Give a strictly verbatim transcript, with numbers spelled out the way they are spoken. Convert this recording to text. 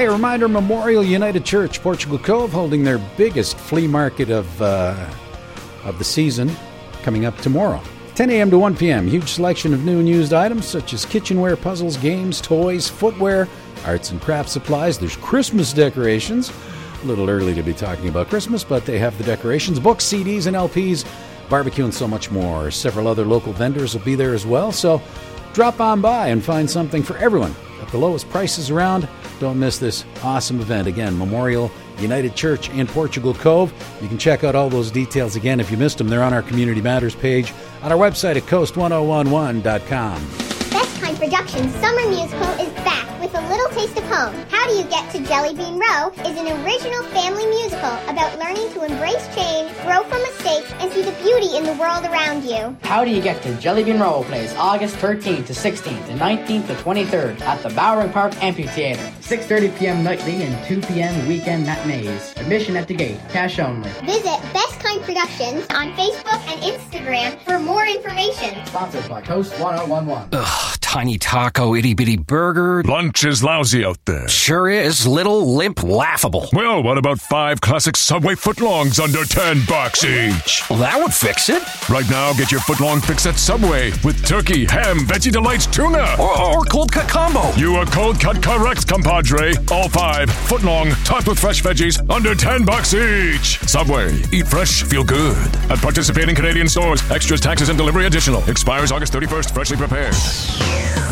Hey, a reminder, Memorial United Church, Portugal Cove, holding their biggest flea market of uh, of the season coming up tomorrow. ten a.m. to one p.m. Huge selection of new and used items such as kitchenware, puzzles, games, toys, footwear, arts and craft supplies. There's Christmas decorations. A little early to be talking about Christmas, but they have the decorations, books, C Ds, and L Ps, barbecue, and so much more. Several other local vendors will be there as well, so drop on by and find something for everyone at the lowest prices around. Don't miss this awesome event. Again, Memorial United Church in Portugal Cove. You can check out all those details again if you missed them. They're on our Community Matters page on our website at coast ten eleven dot com. Best Kind Productions Summer Musical is back with a little taste of home. How Do You Get to Jelly Bean Row is an original family musical about learning to embrace change, grow from mistakes, and see the beauty in the world around you. How Do You Get to Jelly Bean Row plays August thirteenth to sixteenth and nineteenth to twenty-third at the Bowering Park Amphitheater. six thirty p.m. nightly and two p.m. weekend matinees. Admission at the gate. Cash only. Visit Best Kind Productions on Facebook and Instagram for more information. Sponsored by Coast ten eleven. Ugh, tiny taco, itty-bitty burger. Lunch is lousy out there. Sure is. Little, limp, laughable. Well, what about five classic Subway footlongs under ten bucks each? Well, that would fix it. Right now, get your footlong fix at Subway with turkey, ham, Veggie Delights, tuna. Or, or cold cut combo. You are cold cut correct, compadre. All five footlong, topped with fresh veggies, under ten bucks each. Subway. Eat fresh, feel good. At participating Canadian stores. Extras, taxes, and delivery additional. Expires August thirty-first. Freshly prepared.